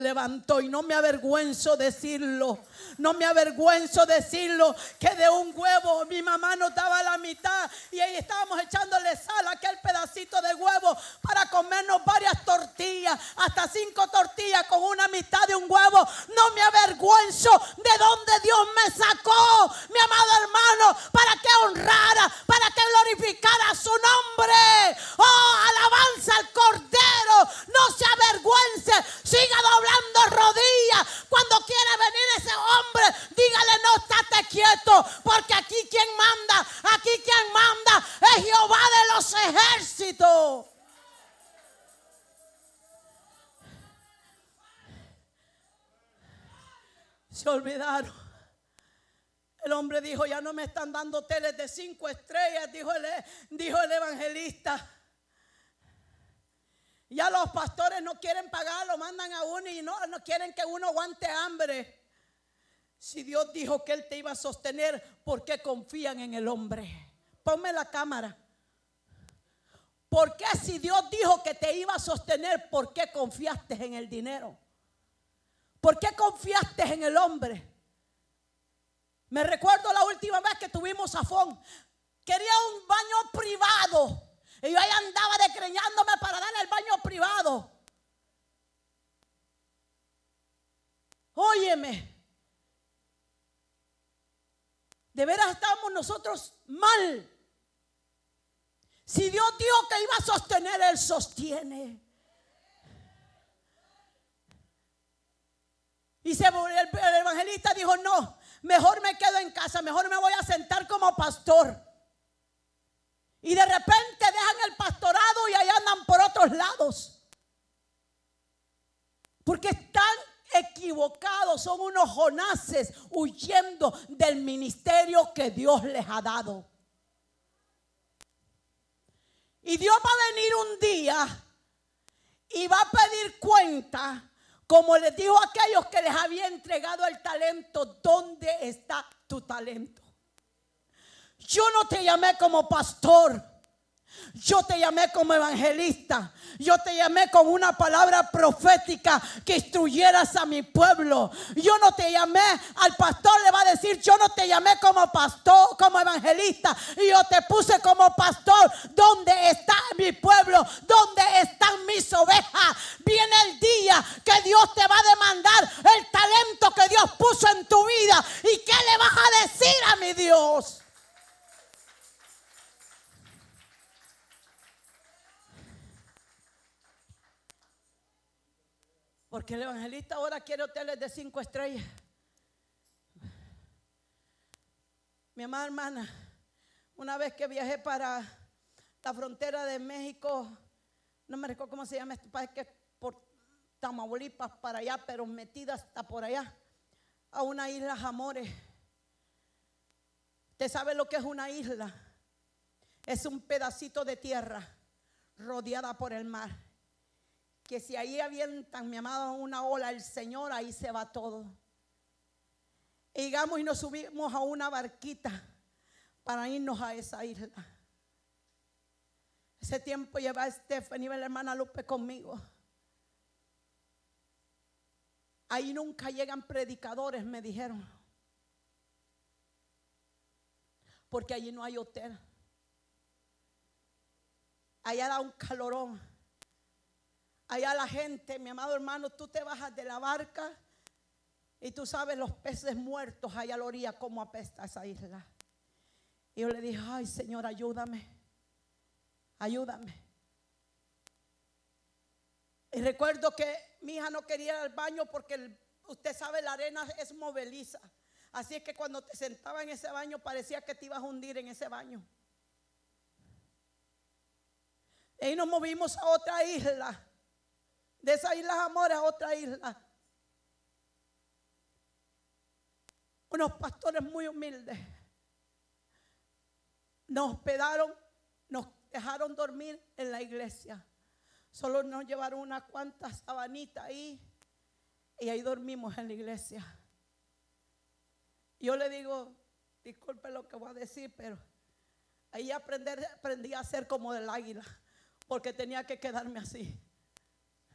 levantó, y no me avergüenzo decirlo, no me avergüenzo decirlo, que de un huevo mi mamá nos daba la mitad y ahí estábamos echándole sal a aquel pedacito de huevo para comernos varias tortillas, hasta 5 tortillas con una mitad de un huevo. No me avergüenzo de donde Dios me sacó, mi amado hermano, para que honrara, para que glorificara su nombre. Oh, alabanza al Cordero. No se avergüence, siga doblando rodillas. Cuando quiere venir ese hombre, dígale: no, estate quieto, porque aquí quien manda es Jehová de los ejércitos. Se olvidaron. El hombre dijo: ya no me están dando hoteles de 5 estrellas, dijo el evangelista. Ya los pastores no quieren pagar, lo mandan a uno y no quieren que uno aguante hambre. Si Dios dijo que Él te iba a sostener, ¿por qué confían en el hombre? Ponme la cámara. ¿Por qué, si Dios dijo que te iba a sostener, por qué confiaste en el dinero? ¿Por qué confiaste en el hombre? Me recuerdo la última vez que tuvimos zafón. Quería un baño privado. Y yo ahí andaba desgreñándome para darle el baño privado. Óyeme. De veras estamos nosotros mal. Si Dios dijo que iba a sostener, Él sostiene. Y el evangelista dijo: no, mejor me quedo en casa, mejor me voy a sentar como pastor. Y de repente dejan el pastorado y allá andan por otros lados. Porque están equivocados, son unos Jonases huyendo del ministerio que Dios les ha dado. Y Dios va a venir un día y va a pedir cuenta, como les dijo a aquellos que les había entregado el talento: ¿dónde está tu talento? Yo no te llamé como pastor, yo te llamé como evangelista, yo te llamé con una palabra profética que instruyeras a mi pueblo. Yo no te llamé, al pastor le va a decir: yo no te llamé como pastor, como evangelista, y yo te puse como pastor. ¿Dónde está mi pueblo? ¿Dónde están mis ovejas? Viene el día que Dios te va a demandar el talento que Dios puso en tu vida. ¿Y qué le vas a decir a mi Dios? Porque el evangelista ahora quiere hoteles de 5 estrellas. Mi amada hermana, una vez que viajé para la frontera de México, no me recuerdo cómo se llama este país, que es por Tamaulipas para allá, pero metida hasta por allá, a una isla Jamores. ¿Usted sabe lo que es una isla? Es un pedacito de tierra rodeada por el mar. Que si ahí avientan, mi amado, una ola, el Señor, ahí se va todo. Y llegamos y nos subimos a una barquita para irnos a esa isla. Ese tiempo lleva Stephanie y la hermana Lupe conmigo. Ahí nunca llegan predicadores, me dijeron, porque allí no hay hotel. Allá da un calorón. Allá la gente, mi amado hermano, tú te bajas de la barca y tú sabes los peces muertos allá a la orilla, cómo apesta esa isla. Y yo le dije: ay, Señor, ayúdame, ayúdame. Y recuerdo que mi hija no quería ir al baño porque usted sabe, la arena es movediza. Así es que cuando te sentaba en ese baño parecía que te ibas a hundir en ese baño. Y ahí nos movimos a otra isla. De esa isla Jamores a otra isla. Unos pastores muy humildes nos hospedaron, nos dejaron dormir en la iglesia. Solo nos llevaron unas cuantas sabanitas ahí y ahí dormimos en la iglesia. Yo le digo: disculpe lo que voy a decir, pero ahí aprendí a ser como del águila, porque tenía que quedarme así.